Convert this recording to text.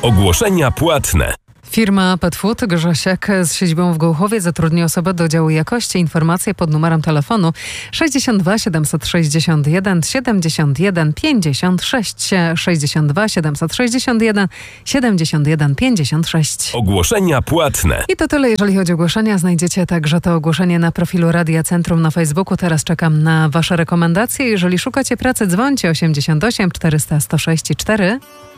Ogłoszenia płatne. Firma Pet Food Grzesiek z siedzibą w Gołuchowie zatrudni osobę do działu jakości. Informacje pod numerem telefonu 62 761 71 56 62 761 71 56. Ogłoszenia płatne. I to tyle, jeżeli chodzi o ogłoszenia. Znajdziecie także to ogłoszenie na profilu Radia Centrum na Facebooku. Teraz czekam na Wasze rekomendacje. Jeżeli szukacie pracy, dzwońcie 88 400 106 4.